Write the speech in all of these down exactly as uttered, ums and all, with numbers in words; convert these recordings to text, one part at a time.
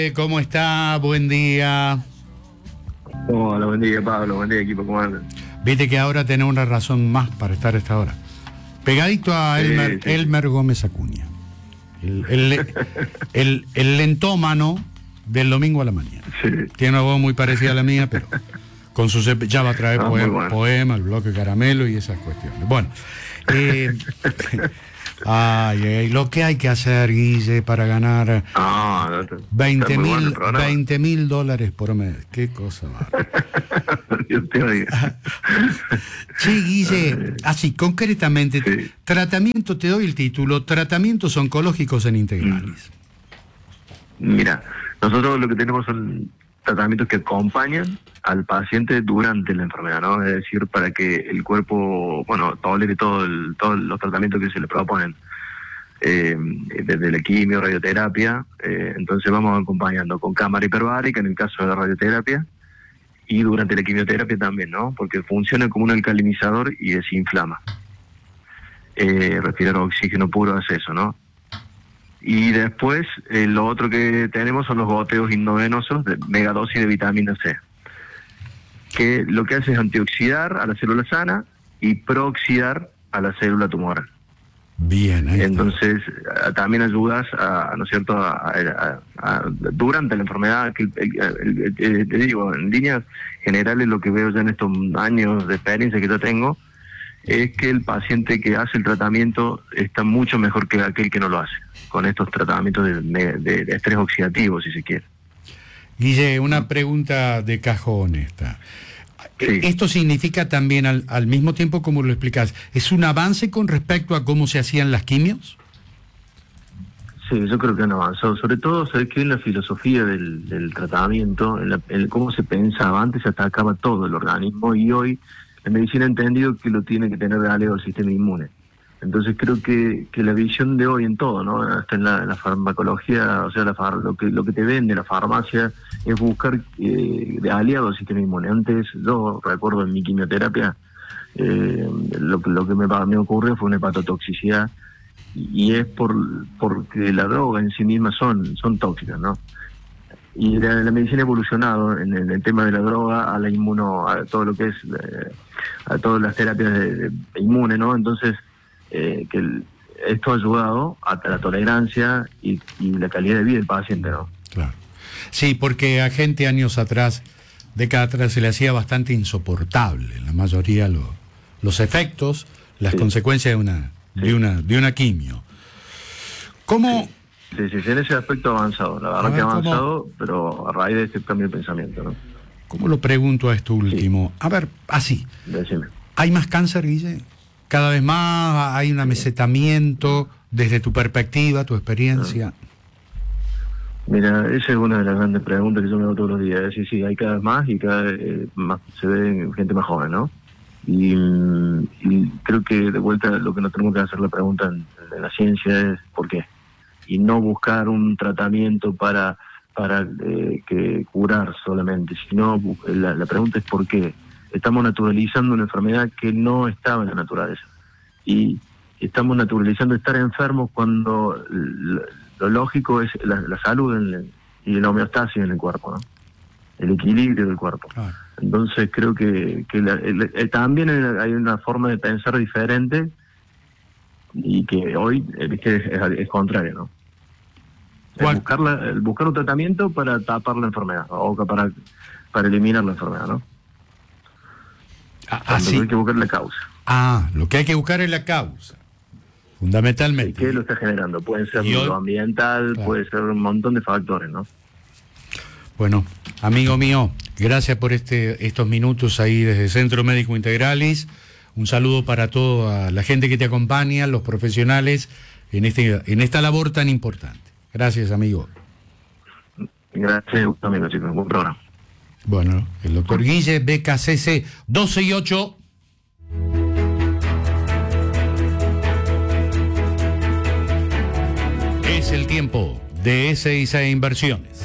¿Cómo está? Buen día. Hola, buen día, Pablo. Buen día, equipo. ¿Cómo andan? Viste que ahora tenés una razón más para estar a esta hora. Pegadito a Sí, Elmer, sí, sí. Elmer Gómez Acuña. El, el, el, el lentómano del domingo a la mañana. Sí. Tiene una voz muy parecida a la mía, pero con su cep- ya va a traer Ah, muy poema, bueno. poema, el bloque caramelo y esas cuestiones. Bueno, eh, ay, ay, lo que hay que hacer, Guille, para ganar Ah, no, está- veinte está muy bueno mil el programa. veinte mil dólares por mes. Qué cosa va. Dios te oiga. Che, Guille, así, concretamente, Sí. tratamiento, te doy el título, tratamientos oncológicos en integrales. Mira, nosotros lo que tenemos son tratamientos que acompañan al paciente durante la enfermedad, ¿no? Es decir, para que el cuerpo, bueno, tolere todo el, todos los tratamientos que se le proponen. Eh, desde la quimio, radioterapia, eh, entonces vamos acompañando con cámara hiperbárica en el caso de la radioterapia y durante la quimioterapia también, ¿no? Porque funciona como un alcalinizador y desinflama. Eh, respirar oxígeno puro hace eso, ¿no? Y después, eh, lo otro que tenemos son los goteos endovenosos de megadosis de vitamina C, que lo que hace es antioxidar a la célula sana y prooxidar a la célula tumoral. Bien, ahí está. Entonces, a- también ayudas a, ¿no es cierto?, a, a- a- durante la enfermedad, que el- el- el- el- te digo, en líneas generales lo que veo ya en estos años de experiencia que yo tengo, es que el paciente que hace el tratamiento está mucho mejor que aquel que no lo hace, con estos tratamientos de, de- de estrés oxidativo, si se quiere. Guille, una pregunta de cajón esta. Sí. ¿Esto significa también, al, al mismo tiempo como lo explicás, es un avance con respecto a cómo se hacían las quimios? Sí, yo creo que han avanzado, sobre todo, ¿sabes qué? En la filosofía del, del tratamiento, en, la- en cómo se pensaba, antes se atacaba todo el organismo y hoy la medicina ha entendido que lo tiene que tener de aliado el sistema inmune. Entonces creo que, que la visión de hoy en todo, ¿no? Hasta en la, en la farmacología, o sea, la far- lo que lo que te vende la farmacia es buscar eh, de aliado al sistema inmune. Antes, yo recuerdo en mi quimioterapia, eh, lo, que- lo que me, pa- me ocurrió fue una hepatotoxicidad y es por porque la droga en sí misma son son tóxicas, ¿no? Y la, la medicina ha evolucionado en, el- el tema de la droga a la inmuno, a todo lo que es eh, a todas las terapias de, de inmune, ¿no? Entonces eh, que el- esto ha ayudado a la tolerancia y, y la calidad de vida del paciente, ¿no? Claro. Sí, porque a gente años atrás, décadas atrás, se le hacía bastante insoportable, la mayoría lo- los efectos, las Sí. consecuencias de una, de Sí. una, de una quimio. ¿Cómo? Sí, sí, sí, en ese aspecto ha avanzado, la A verdad ver, que ha ¿cómo? avanzado, pero a raíz de este cambio de pensamiento, ¿no? ¿Cómo lo pregunto a esto último? A ver, así, Decime. ¿hay más cáncer, Guille? Cada vez más hay un amesetamiento desde tu perspectiva, tu experiencia. Mira, esa es una de las grandes preguntas que yo me hago todos los días. Sí, sí, hay cada vez más y cada vez eh, más se ve gente más joven, ¿no? Y, mm, y creo que de vuelta lo que nos tenemos que hacer la pregunta en, en la ciencia es ¿por qué? Y no buscar un tratamiento para para eh, que curar solamente, sino bu- la, la pregunta es ¿por qué? Estamos naturalizando una enfermedad que no estaba en la naturaleza. Y estamos naturalizando estar enfermos cuando lo, lo lógico es la, la salud en el- y la homeostasis en el cuerpo, ¿no? El equilibrio del cuerpo. Claro. Entonces creo que, que la- el- el- también hay una forma de pensar diferente y que hoy eh, viste, es, es, es contrario, ¿no? Es ¿Cuál? buscar, la- el buscar un tratamiento para tapar la enfermedad o que para, para eliminar la enfermedad, ¿no? Ah, Cuando así. hay que buscar la causa. Ah, lo que hay que buscar es la causa, ¿Y fundamentalmente. qué lo está generando? Puede ser Y hoy- lo ambiental, Claro. puede ser un montón de factores, ¿no? Bueno, amigo mío, gracias por este, estos minutos ahí desde Centro Médico Integralis. Un saludo para toda la gente que te acompaña, los profesionales, en, este, en esta labor tan importante. Gracias, amigo. Gracias, amigo, chicos. Buen programa. Bueno, el doctor Guille, B K C C doce y ocho. Es el tiempo de S I C Inversiones.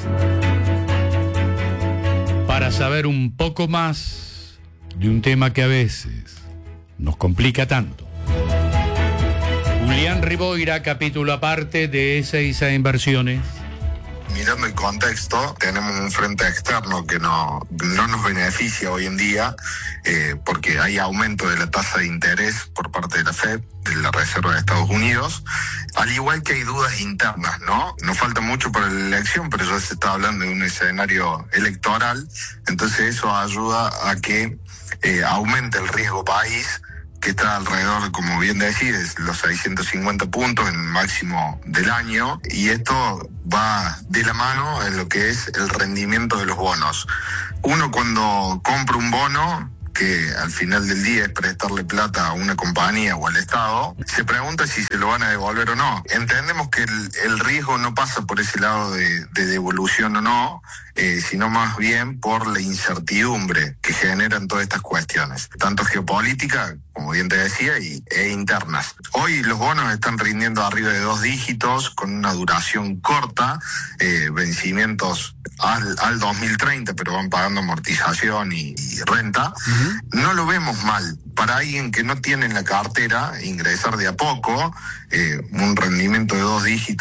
Para saber un poco más de un tema que a veces nos complica tanto. Julián Riboira, capítulo aparte de S I C Inversiones. Mirando el contexto, tenemos un frente externo que no, no nos beneficia hoy en día, eh, porque hay aumento de la tasa de interés por parte de la Fed, de la Reserva de Estados Unidos, al igual que hay dudas internas, ¿no? Nos falta mucho para la elección, pero ya se está hablando de un escenario electoral, entonces eso ayuda a que eh, aumente el riesgo país, que está alrededor, como bien decís, los seiscientos cincuenta puntos en el máximo del año, y esto va de la mano en lo que es el rendimiento de los bonos. Uno cuando compra un bono, que al final del día es prestarle plata a una compañía o al Estado, se pregunta si se lo van a devolver o no. Entendemos que el, el riesgo no pasa por ese lado de, de devolución o no, eh, sino más bien por la incertidumbre que generan todas estas cuestiones, tanto geopolítica, como bien te decía, y, e internas. Hoy los bonos están rindiendo arriba de dos dígitos, con una duración corta, eh, vencimientos al, al dos mil treinta, pero van pagando amortización y, y renta. Uh-huh. No lo vemos mal. Para alguien que no tiene en la cartera, ingresar de a poco, eh, un rendimiento de dos dígitos